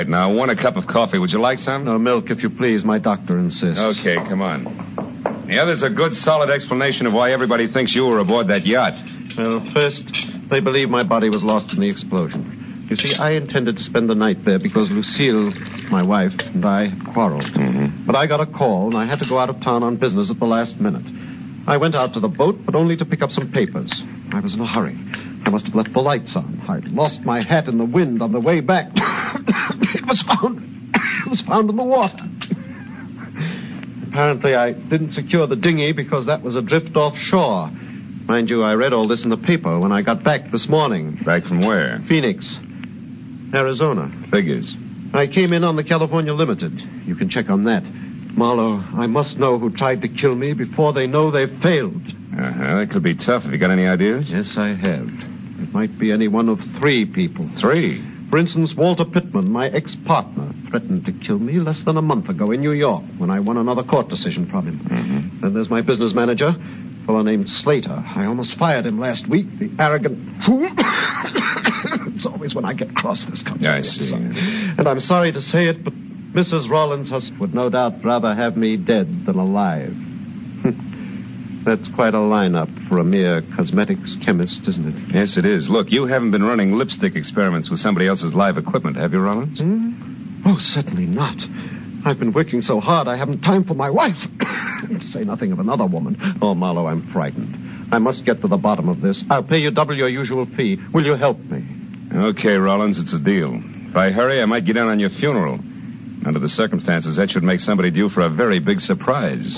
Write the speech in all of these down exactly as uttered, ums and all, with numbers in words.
Now, I want a cup of coffee. Would you like some? No, milk, if you please. My doctor insists. Okay, come on. Yeah, there's a good, solid explanation of why everybody thinks you were aboard that yacht. Well, first, they believe my body was lost in the explosion. You see, I intended to spend the night there because Lucille, my wife, and I quarreled. Mm-hmm. But I got a call, and I had to go out of town on business at the last minute. I went out to the boat, but only to pick up some papers. I was in a hurry. I must have left the lights on. I'd lost my hat in the wind on the way back. It was found. It was found in the water. Apparently, I didn't secure the dinghy because that was adrift offshore. Mind you, I read all this in the paper when I got back this morning. Back from where? Phoenix, Arizona. Figures. I came in on the California Limited. You can check on that. Marlowe, I must know who tried to kill me before they know they've failed. Uh-huh. That could be tough. Have you got any ideas? Yes, I have. It might be any one of three people. Three? For instance, Walter Pittman, my ex-partner, threatened to kill me less than a month ago in New York when I won another court decision from him. Mm-hmm. Then there's my business manager, a fellow named Slater. I almost fired him last week, the arrogant fool. It's always when I get cross this comes Yeah, out. I see. And I'm sorry to say it, but Missus Rollins husband would no doubt rather have me dead than alive. That's quite a lineup for a mere cosmetics chemist, isn't it? Yes, it is. Look, you haven't been running lipstick experiments with somebody else's live equipment, have you, Rollins? Hmm? Oh, certainly not. I've been working so hard I haven't time for my wife. To say nothing of another woman. Oh, Marlowe, I'm frightened. I must get to the bottom of this. I'll pay you double your usual fee. Will you help me? Okay, Rollins, it's a deal. If I hurry, I might get in on your funeral. Under the circumstances, that should make somebody due for a very big surprise.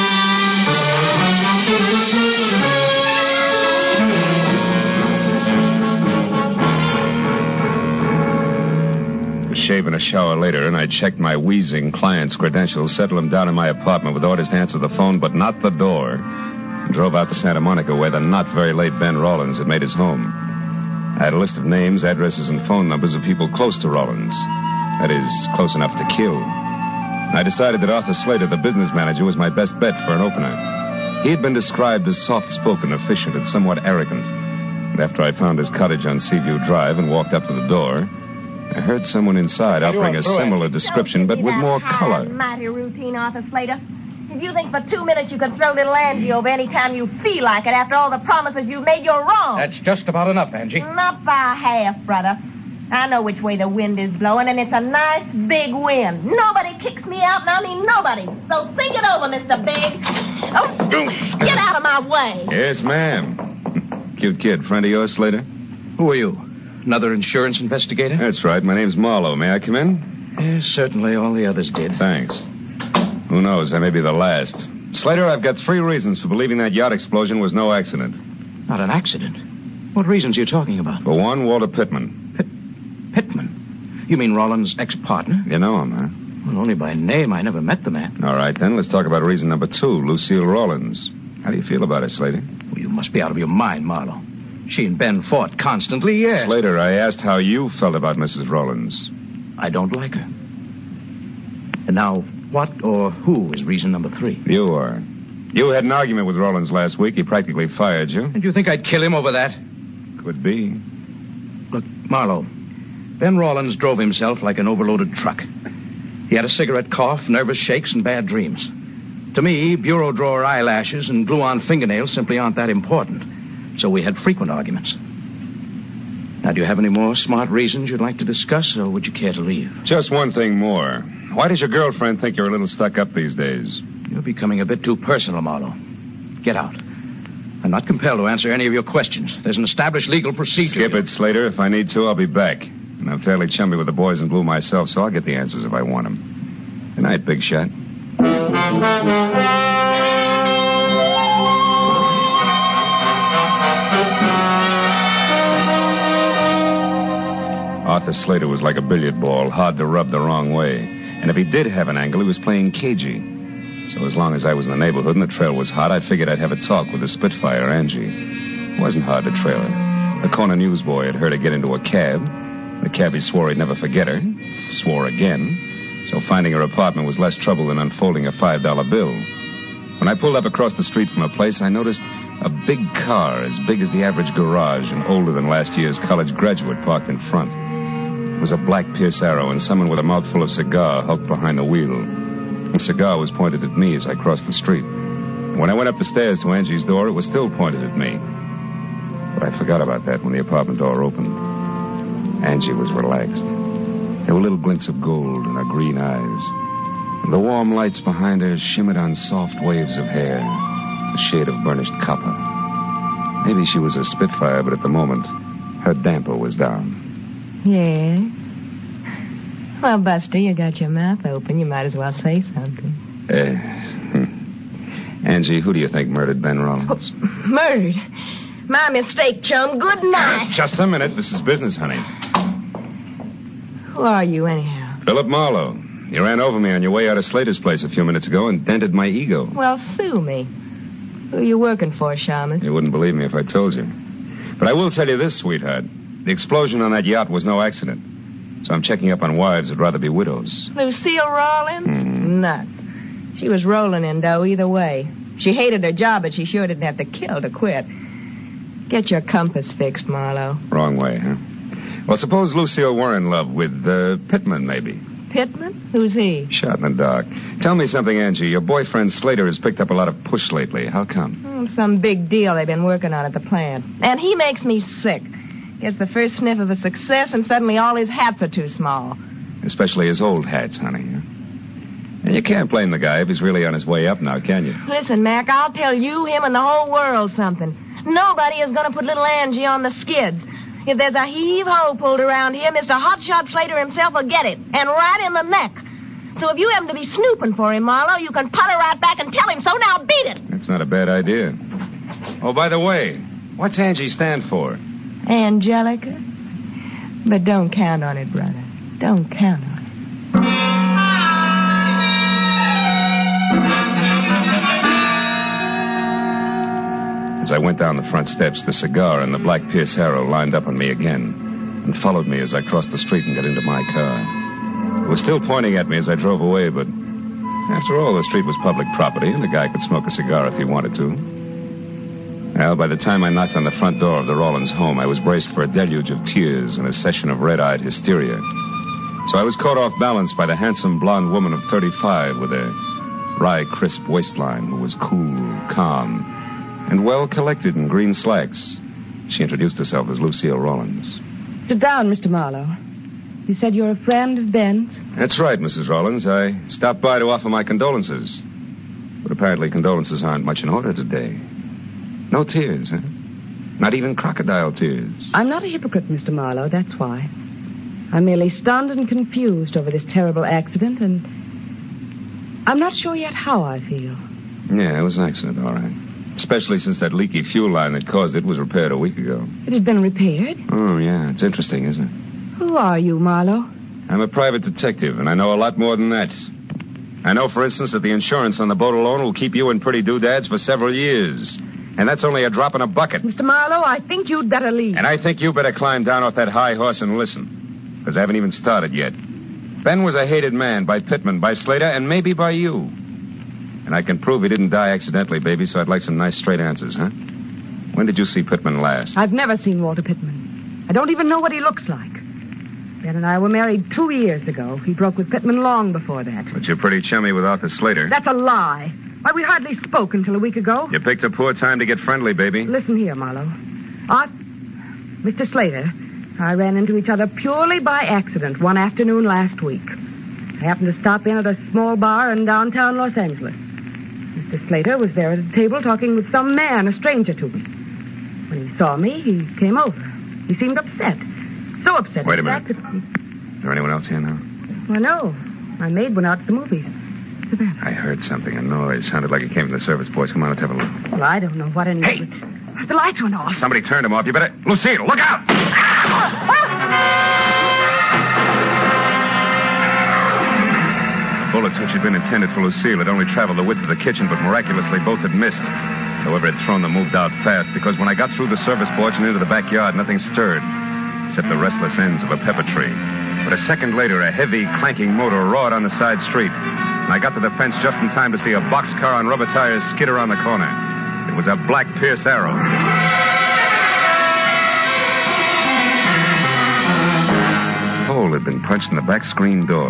Shave and a shower later, and I checked my wheezing client's credentials, settled him down in my apartment with orders to answer the phone, but not the door, and drove out to Santa Monica, where the not-very-late Ben Rollins had made his home. I had a list of names, addresses, and phone numbers of people close to Rollins. That is, close enough to kill. I decided that Arthur Slater, the business manager, was my best bet for an opener. He had been described as soft-spoken, efficient, and somewhat arrogant. And after I found his cottage on Seaview Drive and walked up to the door, I heard someone inside offering a similar description, but with more color. Mighty routine, Arthur Slater. If you think for two minutes you can throw little Angie over any time you feel like it after all the promises you've made, you're wrong. That's just about enough, Angie. Not by half, brother. I know which way the wind is blowing, and it's a nice big wind. Nobody kicks me out, and I mean nobody. So think it over, Mister Big. Oh, get out of my way. Yes, ma'am. Cute kid. Friend of yours, Slater? Who are you? Another insurance investigator? That's right. My name's Marlowe. May I come in? Yes, certainly. All the others did. Thanks. Who knows? I may be the last. Slater, I've got three reasons for believing that yacht explosion was no accident. Not an accident? What reasons are you talking about? For one, Walter Pittman. Pittman? You mean Rollins' ex-partner? You know him, huh? Well, only by name. I never met the man. All right, then. Let's talk about reason number two, Lucille Rollins. How do you feel about it, Slater? Well, you must be out of your mind, Marlowe. She and Ben fought constantly, yes. Slater, I asked how you felt about Missus Rollins. I don't like her. And now, what or who is reason number three? You are. You had an argument with Rollins last week. He practically fired you. And you think I'd kill him over that? Could be. Look, Marlowe, Ben Rollins drove himself like an overloaded truck. He had a cigarette cough, nervous shakes, and bad dreams. To me, bureau drawer eyelashes and glue-on fingernails simply aren't that important. So we had frequent arguments. Now, do you have any more smart reasons you'd like to discuss, or would you care to leave? Just one thing more. Why does your girlfriend think you're a little stuck up these days? You're becoming a bit too personal, Marlowe. Get out. I'm not compelled to answer any of your questions. There's an established legal procedure. Skip it, Slater. If I need to, I'll be back. And I'm fairly chummy with the boys in blue myself, so I'll get the answers if I want them. Good night, big shot. Arthur Slater was like a billiard ball, hard to rub the wrong way. And if he did have an angle, he was playing cagey. So as long as I was in the neighborhood and the trail was hot, I figured I'd have a talk with the Spitfire, Angie. It wasn't hard to trail her. The corner newsboy had heard her get into a cab. The cabbie swore he'd never forget her. Swore again. So finding her apartment was less trouble than unfolding a five dollar bill. When I pulled up across the street from her place, I noticed a big car as big as the average garage and older than last year's college graduate parked in front. It was a black Pierce Arrow, and someone with a mouthful of cigar hulked behind the wheel. The cigar was pointed at me as I crossed the street. When I went up the stairs to Angie's door, it was still pointed at me. But I forgot about that when the apartment door opened. Angie was relaxed. There were little glints of gold in her green eyes. And the warm lights behind her shimmered on soft waves of hair, a shade of burnished copper. Maybe she was a Spitfire, but at the moment, her damper was down. Yeah? Well, Buster, you got your mouth open. You might as well say something. Uh, hmm. Angie, who do you think murdered Ben Rollins? Oh, murdered? My mistake, chum. Good night. Just a minute. This is business, honey. Who are you, anyhow? Philip Marlowe. You ran over me on your way out of Slater's place a few minutes ago and dented my ego. Well, sue me. Who are you working for, Shamus? You wouldn't believe me if I told you. But I will tell you this, sweetheart. The explosion on that yacht was no accident. So I'm checking up on wives who'd rather be widows. Lucille Rawlins? Mm-hmm. Nuts. She was rolling in dough either way. She hated her job, but she sure didn't have to kill to quit. Get your compass fixed, Marlowe. Wrong way, huh? Well, suppose Lucille were in love with uh, Pittman, maybe. Pittman? Who's he? Shot in the dark. Tell me something, Angie. Your boyfriend Slater has picked up a lot of push lately. How come? Oh, some big deal they've been working on at the plant. And he makes me sick. Gets the first sniff of a success, and suddenly all his hats are too small. Especially his old hats, honey. And you can't blame the guy if he's really on his way up now, can you? Listen, Mac, I'll tell you, him, and the whole world something. Nobody is going to put little Angie on the skids. If there's a heave-ho pulled around here, Mister Hotshot Slater himself will get it, and right in the neck. So if you happen to be snooping for him, Marlowe, you can putter right back and tell him so. Now beat it. That's not a bad idea. Oh, by the way, what's Angie stand for? Angelica. But don't count on it, brother. Don't count on it. As I went down the front steps, the cigar and the black Pierce Arrow lined up on me again and followed me as I crossed the street and got into my car. It was still pointing at me as I drove away, but after all, the street was public property and the guy could smoke a cigar if he wanted to. Well, by the time I knocked on the front door of the Rollins home, I was braced for a deluge of tears and a session of red-eyed hysteria. So I was caught off balance by the handsome blonde woman of thirty-five with a wry, crisp waistline who was cool, calm, and well-collected in green slacks. She introduced herself as Lucille Rollins. Sit down, Mister Marlowe. You said you're a friend of Ben's? That's right, Missus Rollins. I stopped by to offer my condolences. But apparently condolences aren't much in order today. No tears, huh? Not even crocodile tears. I'm not a hypocrite, Mister Marlowe, that's why. I'm merely stunned and confused over this terrible accident, and I'm not sure yet how I feel. Yeah, it was an accident, all right. Especially since that leaky fuel line that caused it was repaired a week ago. It had been repaired? Oh, yeah. It's interesting, isn't it? Who are you, Marlowe? I'm a private detective, and I know a lot more than that. I know, for instance, that the insurance on the boat alone will keep you in pretty doodads for several years. And that's only a drop in a bucket. Mister Marlowe, I think you'd better leave. And I think you better climb down off that high horse and listen. Because I haven't even started yet. Ben was a hated man by Pittman, by Slater, and maybe by you. And I can prove he didn't die accidentally, baby, so I'd like some nice straight answers, huh? When did you see Pittman last? I've never seen Walter Pittman. I don't even know what he looks like. Ben and I were married two years ago. He broke with Pittman long before that. But you're pretty chummy with Arthur Slater. That's a lie. Why, we hardly spoke until a week ago. You picked a poor time to get friendly, baby. Listen here, Marlowe. Arthur, Mister Slater, I ran into each other purely by accident one afternoon last week. I happened to stop in at a small bar in downtown Los Angeles. Mister Slater was there at a table talking with some man, a stranger to me. When he saw me, he came over. He seemed upset. So upset. Wait a minute. That he... Is there anyone else here now? Well, no. My maid went out to the movies. What's the matter? I heard something, a noise. Sounded like it came from the service porch. Come on, let's have a look. Well, I don't know what any... Hey! The lights went off. Somebody turned them off. You better... Lucille, look out! The bullets, which had been intended for Lucille, had only traveled the width of the kitchen, but miraculously both had missed. Whoever had thrown them moved out fast, because when I got through the service porch and into the backyard, nothing stirred, except the restless ends of a pepper tree. But a second later, a heavy, clanking motor roared on the side street. And I got to the fence just in time to see a boxcar on rubber tires skid around the corner. It was a black Pierce Arrow. hole had been punched in the back screen door.